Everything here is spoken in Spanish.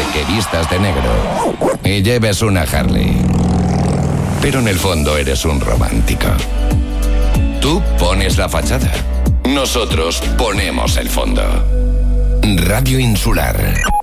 que vistas de negro y lleves una Harley. Pero en el fondo eres un romántico. Tú pones la fachada. Nosotros ponemos el fondo. Radio Insular.